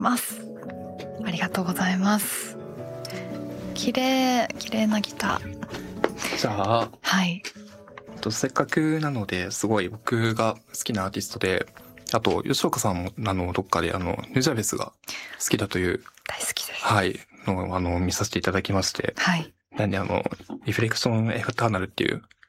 ます。ありがとうございます。綺麗なギター。 じゃあ、 はい。 せっかくなのですごい僕が好きなアーティストで、あと吉岡さんもどっかでヌジャベスが好きだという大好きです。 はいの見させていただきまして、 はい。 なんでリフレクションエターナルっていう